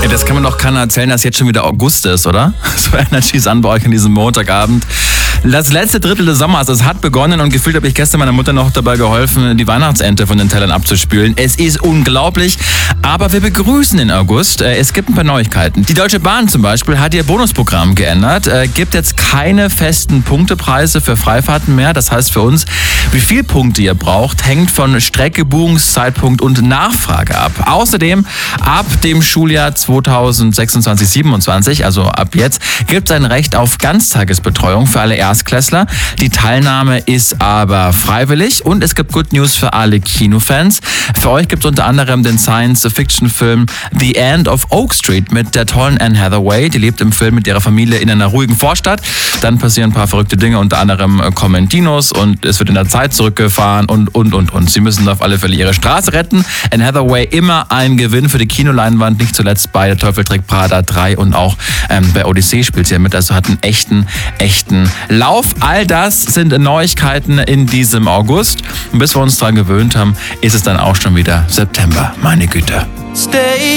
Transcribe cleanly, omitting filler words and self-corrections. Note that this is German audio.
Das kann man doch keiner erzählen, dass jetzt schon wieder August ist, oder? So Energy Sun bei euch an diesem Montagabend. Das letzte Drittel des Sommers, es hat begonnen und gefühlt habe ich gestern meiner Mutter noch dabei geholfen, die Weihnachtsente von den Tellern abzuspülen. Es ist unglaublich, aber wir begrüßen den August. Es gibt ein paar Neuigkeiten. Die Deutsche Bahn zum Beispiel hat ihr Bonusprogramm geändert, gibt jetzt keine festen Punktepreise für Freifahrten mehr. Das heißt für uns, wie viel Punkte ihr braucht, hängt von Strecke, Buchungszeitpunkt und Nachfrage ab. Außerdem, ab dem Schuljahr 2026/27, also ab jetzt, gibt es ein Recht auf Ganztagesbetreuung für alle Erstklässler. Die Teilnahme ist aber freiwillig und es gibt Good News für alle Kinofans. Für euch gibt es unter anderem den Science-Fiction-Film The End of Oak Street mit der tollen Anne Hathaway. Die lebt im Film mit ihrer Familie in einer ruhigen Vorstadt. Dann passieren ein paar verrückte Dinge, unter anderem kommen Dinos und es wird in der Zeit zurückgefahren und. Sie müssen auf alle Fälle ihre Straße retten. Anne Hathaway immer ein Gewinn für die Kinoleinwand, nicht zuletzt bei Der Teufel trägt Prada 3 und auch bei Odyssee spielt sie ja mit, also hat einen echten Lauf. All das sind Neuigkeiten in diesem August. Und bis wir uns daran gewöhnt haben, ist es dann auch schon wieder September. Meine Güte. Stay